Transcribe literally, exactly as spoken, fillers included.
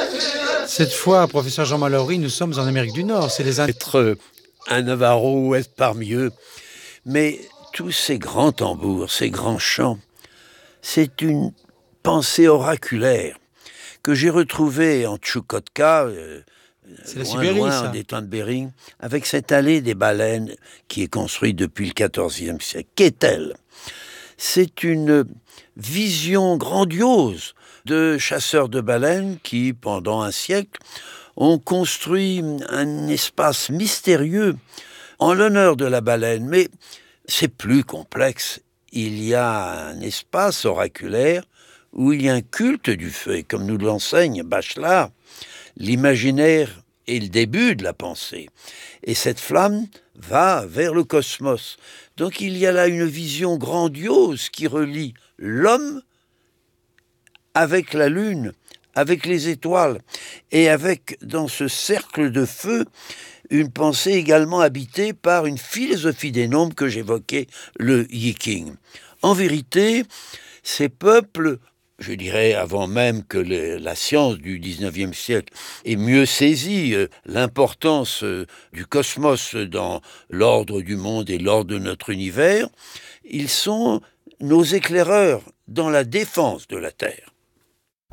Cette fois, professeur Jean Mallory, nous sommes en Amérique du Nord. C'est les Indiens. Être un Navarro est parmi eux. Mais tous ces grands tambours, ces grands chants, c'est une pensée oraculaire que j'ai retrouvée en Tchoukotka, euh, C'est la loin, Sibérie, loin, ça. en étang de Bering, avec cette allée des baleines qui est construite depuis le quatorzième siècle. Qu'est-elle ? C'est une vision grandiose de chasseurs de baleines qui, pendant un siècle, ont construit un espace mystérieux en l'honneur de la baleine. Mais c'est plus complexe. Il y a un espace oraculaire où il y a un culte du feu. Et comme nous l'enseigne Bachelard, l'imaginaire est le début de la pensée. Et cette flamme va vers le cosmos. Donc il y a là une vision grandiose qui relie l'homme avec la lune, avec les étoiles, et avec, dans ce cercle de feu, une pensée également habitée par une philosophie des nombres que j'évoquais, le Yiking. En vérité, ces peuples, je dirais avant même que les, la science du dix-neuvième siècle ait mieux saisi euh, l'importance euh, du cosmos dans l'ordre du monde et l'ordre de notre univers, ils sont nos éclaireurs dans la défense de la Terre.